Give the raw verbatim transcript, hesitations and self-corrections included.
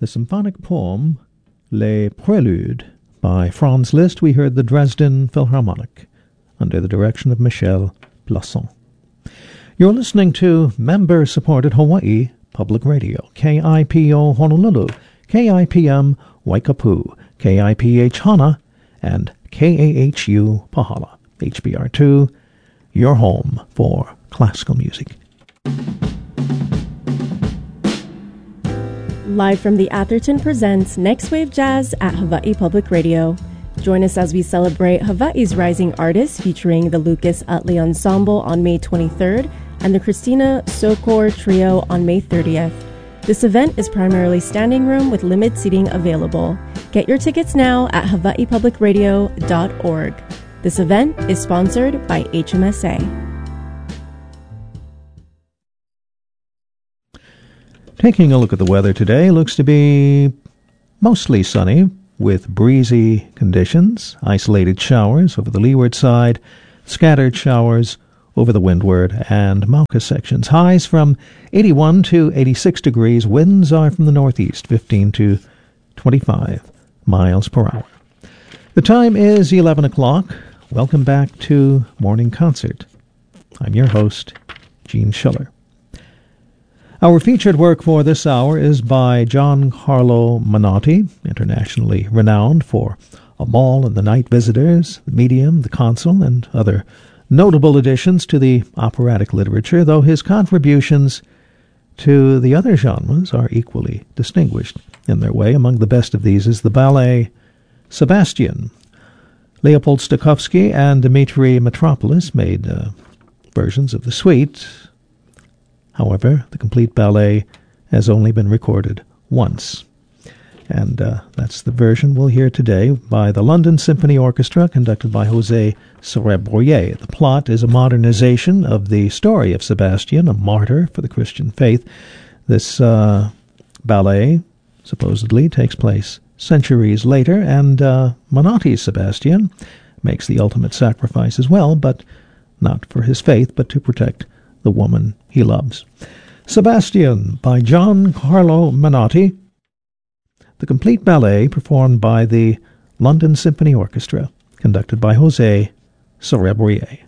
the symphonic poem Les Préludes by Franz Liszt. We heard the Dresden Philharmonic under the direction of Michel Plasson. You're listening to member-supported Hawaii Public Radio, K I P O Honolulu, K I P M Waikapu, K I P H Hana, and K A H U Pahala, H B R two, your home for classical music. Live from the Atherton presents Next Wave Jazz at Hawaii Public Radio. Join us as we celebrate Hawaii's rising artists featuring the Lucas Utley Ensemble on May twenty-third and the Christina Sokor Trio on May thirtieth. This event is primarily standing room with limited seating available. Get your tickets now at hawaii public radio dot org. This event is sponsored by H M S A. Taking a look at the weather today, looks to be mostly sunny with breezy conditions, isolated showers over the leeward side, scattered showers over the windward and Mauka sections. Highs from eighty-one to eighty-six degrees. Winds are from the northeast, fifteen to twenty-five miles per hour. The time is eleven o'clock. Welcome back to Morning Concert. I'm your host, Gene Schiller. Our featured work for this hour is by Giancarlo Menotti, internationally renowned for Amahl and the Night Visitors, The Medium, The Consul, and other notable additions to the operatic literature, though his contributions to the other genres are equally distinguished in their way. Among the best of these is the ballet Sebastian. Leopold Stokowski and Dmitri Metropolis made uh, versions of the suite. However, the complete ballet has only been recorded once. And uh, that's the version we'll hear today by the London Symphony Orchestra, conducted by José Soler-Breuer. The plot is a modernization of the story of Sebastian, a martyr for the Christian faith. This uh, ballet supposedly takes place centuries later, and uh, Menotti's Sebastian makes the ultimate sacrifice as well, but not for his faith, but to protect the woman he loves. Sebastian by Giancarlo Menotti, the complete ballet performed by the London Symphony Orchestra, conducted by José Soler-Breuer.